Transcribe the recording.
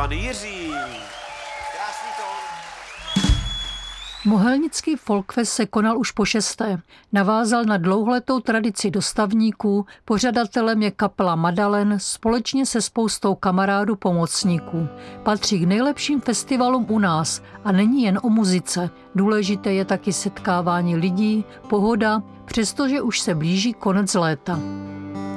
pan Jiří. Krásný tón. Mohelnický folkfest se konal už po 6. Navázal na dlouholetou tradici dostavníků, pořadatelem je kapela Madalen společně se spoustou kamarádů pomocníků. Patří k nejlepším festivalům u nás a není jen o muzice. Důležité je taky setkávání lidí, pohoda, přestože už se blíží konec léta.